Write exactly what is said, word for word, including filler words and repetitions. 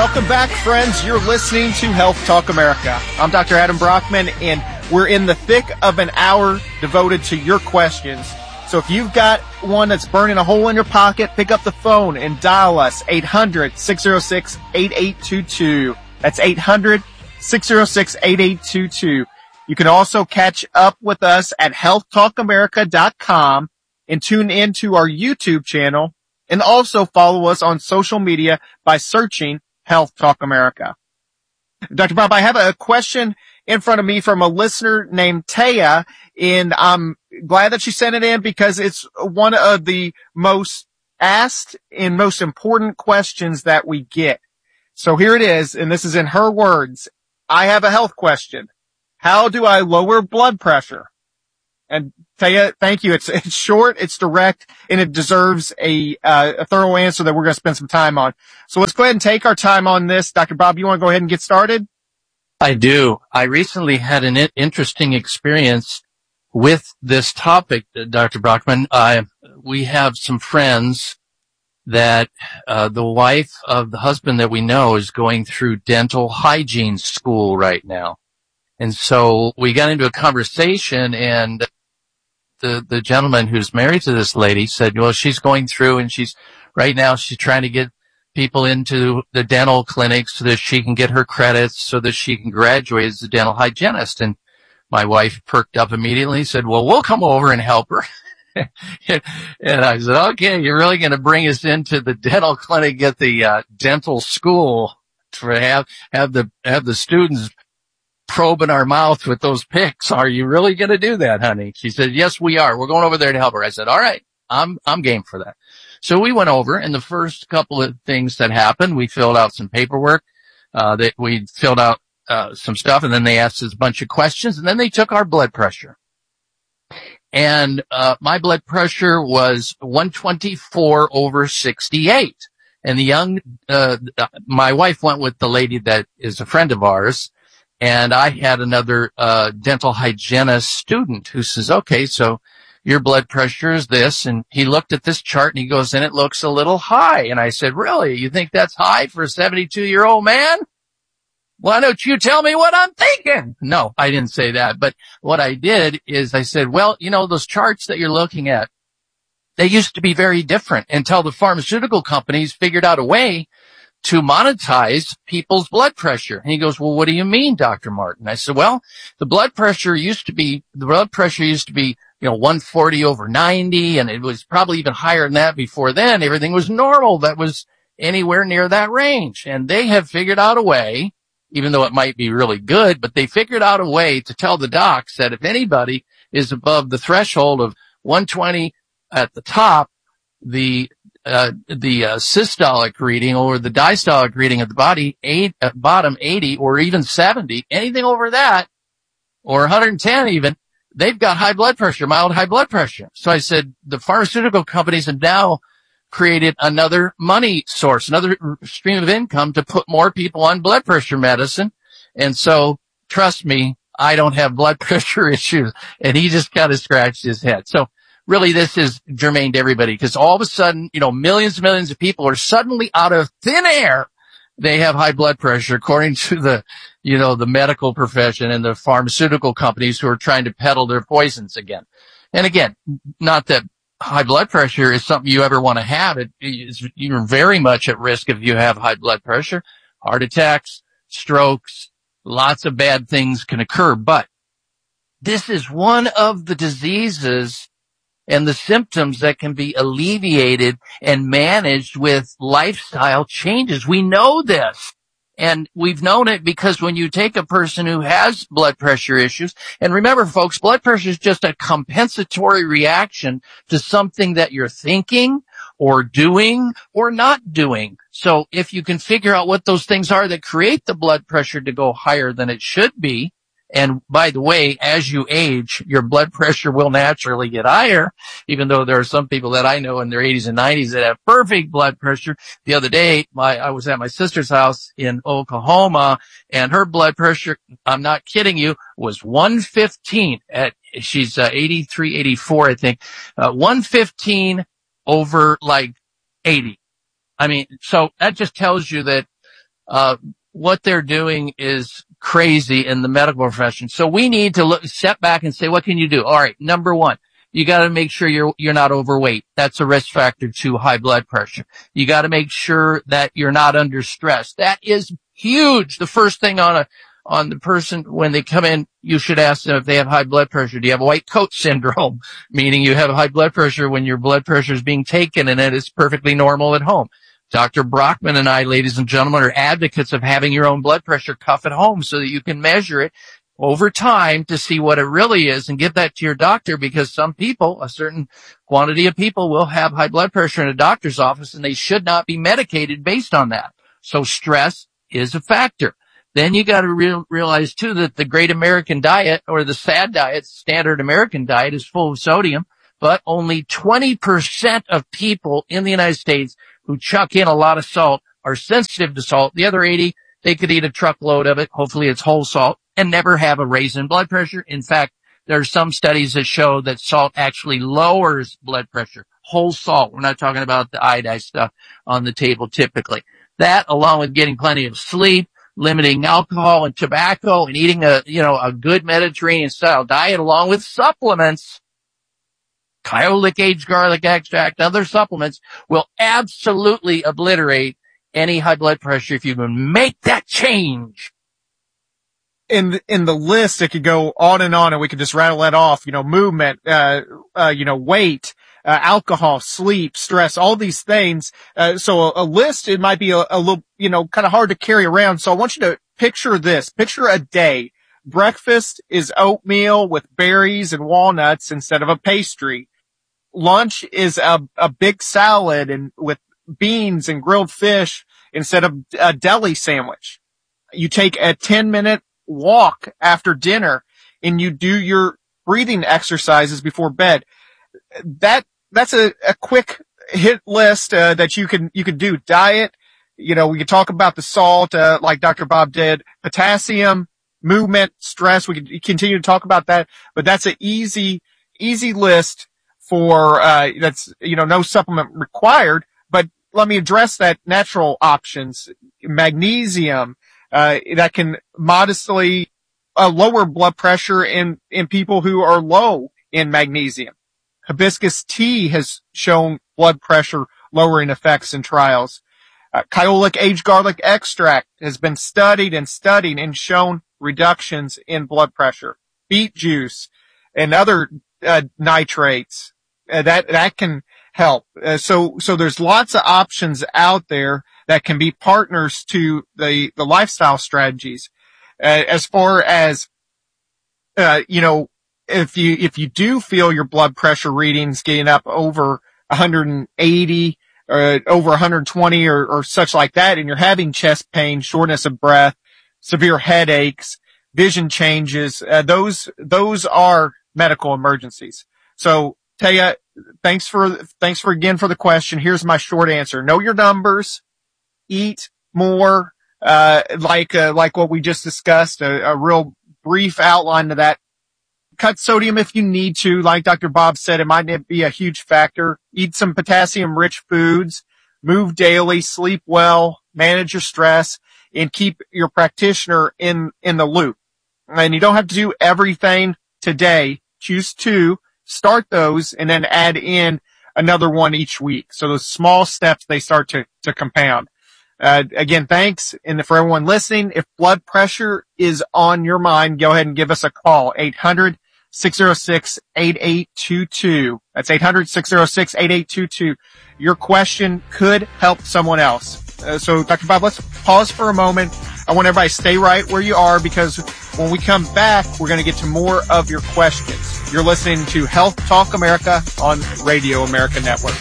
Welcome back, friends. You're listening to Health Talk America. I'm Doctor Adam Brockman, and we're in the thick of an hour devoted to your questions. So if you've got one that's burning a hole in your pocket, pick up the phone and dial us, eight hundred, six oh six, eight eight two two. That's eight hundred, six oh six, eight eight two two. You can also catch up with us at health talk america dot com and tune in to our YouTube channel, and also follow us on social media by searching Health Talk America. Doctor Bob, I have a question in front of me from a listener named Taya, and I'm glad that she sent it in because it's one of the most asked and most important questions that we get. So here it is, and this is in her words. I have a health question. How do I lower blood pressure? And Taya, thank you. It's, it's short, it's direct, and it deserves a, uh, a thorough answer that we're going to spend some time on. So let's go ahead and take our time on this. Doctor Bob, you want to go ahead and get started? I do. I recently had an interesting experience with this topic, Doctor Brockman. Uh, we have some friends that, uh, the wife of the husband that we know is going through dental hygiene school right now. And so we got into a conversation, and the, the gentleman who's married to this lady said, well, she's going through and she's, right now she's trying to get people into the dental clinics so that she can get her credits so that she can graduate as a dental hygienist. And my wife perked up immediately and said, well, we'll come over and help her. And I said, okay, you're really going to bring us into the dental clinic, get the, uh, dental school to have, have the, have the students probing our mouth with those picks. Are you really going to do that, honey? She said, yes, we are. We're going over there to help her. I said, all right, I'm, I'm game for that. So we went over, and the first couple of things that happened, we filled out some paperwork, uh, that we filled out, uh, some stuff, and then they asked us a bunch of questions, and then they took our blood pressure. And, uh, my blood pressure was one twenty-four over sixty-eight. And the young, uh, my wife went with the lady that is a friend of ours. And I had another, uh, dental hygienist student who says, okay, so your blood pressure is this. And he looked at this chart and he goes, and it looks a little high. And I said, really? You think that's high for a seventy-two year old man? Why don't you tell me what I'm thinking? No, I didn't say that. But what I did is I said, well, you know, those charts that you're looking at, they used to be very different until the pharmaceutical companies figured out a way to monetize people's blood pressure. And he goes, well, what do you mean, Doctor Martin? I said, well, the blood pressure used to be, the blood pressure used to be, you know, one forty over ninety, and it was probably even higher than that before then. Everything was normal that was anywhere near that range. And they have figured out a way, even though it might be really good, but they figured out a way to tell the docs that if anybody is above the threshold of one twenty at the top, the Uh, the uh, systolic reading or the diastolic reading of the body, eight, uh, bottom eighty or even seventy, anything over that, or one hundred ten even, they've got high blood pressure, mild high blood pressure. So I said, the pharmaceutical companies have now created another money source, another stream of income to put more people on blood pressure medicine. And so, trust me, I don't have blood pressure issues. And he just kind of scratched his head. So, really, this is germane to everybody, because all of a sudden, you know, millions and millions of people are suddenly out of thin air. They have high blood pressure, according to the, you know, the medical profession and the pharmaceutical companies who are trying to peddle their poisons again. And again, not that high blood pressure is something you ever want to have. It is, you're very much at risk if you have high blood pressure. Heart attacks, strokes, lots of bad things can occur. But this is one of the diseases and the symptoms that can be alleviated and managed with lifestyle changes. We know this. And we've known it because when you take a person who has blood pressure issues, and remember, folks, blood pressure is just a compensatory reaction to something that you're thinking or doing or not doing. So if you can figure out what those things are that create the blood pressure to go higher than it should be, and by the way, as you age, your blood pressure will naturally get higher, even though there are some people that I know in their eighties and nineties that have perfect blood pressure. The other day, my, I was at my sister's house in Oklahoma, and her blood pressure, I'm not kidding you, was one fifteen at, she's uh, eighty-three, eighty-four, I think, uh, one fifteen over like eighty. I mean, so that just tells you that uh, what they're doing is crazy in the medical profession. So we need to look, step back and say, what can you do? All right. Number one, you got to make sure you're, you're not overweight. That's a risk factor to high blood pressure. You got to make sure that you're not under stress. That is huge. The first thing on a, on the person when they come in, you should ask them if they have high blood pressure. Do you have white coat syndrome? Meaning you have high blood pressure when your blood pressure is being taken and it is perfectly normal at home. Doctor Brockman and I, ladies and gentlemen, are advocates of having your own blood pressure cuff at home so that you can measure it over time to see what it really is and give that to your doctor, because some people, a certain quantity of people, will have high blood pressure in a doctor's office and they should not be medicated based on that. So stress is a factor. Then you got to re- realize too that the great American diet, or the SAD diet, standard American diet, is full of sodium, but only twenty percent of people in the United States who chuck in a lot of salt are sensitive to salt. The other eighty, they could eat a truckload of it. Hopefully it's whole salt, and never have a raise in blood pressure. In fact, there are some studies that show that salt actually lowers blood pressure. Whole salt. We're not talking about the iodized stuff on the table typically. That, along with getting plenty of sleep, limiting alcohol and tobacco, and eating a, you know, a good Mediterranean style diet, along with supplements, Kyolic aged garlic extract, other supplements, will absolutely obliterate any high blood pressure if you can make that change. In the, in the list, it could go on and on, and we could just rattle that off. You know, movement, uh, uh, you know, weight, uh, alcohol, sleep, stress, all these things. Uh, so a, a list, it might be a, a little, you know, kind of hard to carry around. So I want you to picture this. Picture a day. Breakfast is oatmeal with berries and walnuts instead of a pastry. Lunch is a, a big salad and with beans and grilled fish instead of a deli sandwich. You take a ten minute walk after dinner and you do your breathing exercises before bed. That, that's a, a quick hit list, uh, that you can, you can do. Diet, you know, we could talk about the salt, uh, like Doctor Bob did, potassium, movement, stress. We could continue to talk about that, but that's an easy, easy list for, uh, that's, you know, no supplement required. But let me address that natural options. Magnesium, uh, that can modestly, uh, lower blood pressure in, in people who are low in magnesium. Hibiscus tea has shown blood pressure lowering effects in trials. Uh, Kyolic aged garlic extract has been studied and studied and shown reductions in blood pressure. Beet juice and other, uh, nitrates, uh, that, that can help. Uh, so, so there's lots of options out there that can be partners to the, the lifestyle strategies. Uh, as far as, uh, you know, if you, if you do feel your blood pressure readings getting up over one hundred eighty or over one hundred twenty or, or such like that, and you're having chest pain, shortness of breath, severe headaches, vision changes, uh, those, those are medical emergencies. So, Taya, thanks for, thanks for again for the question. Here's my short answer. Know your numbers, eat more, uh, like, uh, like what we just discussed, a, a real brief outline to that. Cut sodium if you need to. Like Doctor Bob said, it might not be a huge factor. Eat some potassium rich foods, move daily, sleep well, manage your stress, and keep your practitioner in, in the loop. And you don't have to do everything today. Choose two, start those, and then add in another one each week. So those small steps, they start to, to compound. Uh, again, thanks. And for everyone listening, if blood pressure is on your mind, go ahead and give us a call. eight hundred, six oh six, eight eight two two. That's eight hundred, six oh six, eight eight two two. Your question could help someone else. Uh, so Doctor Bob, let's pause for a moment. I want everybody to stay right where you are, because when we come back, we're going to get to more of your questions. You're listening to Health Talk America on Radio America Network.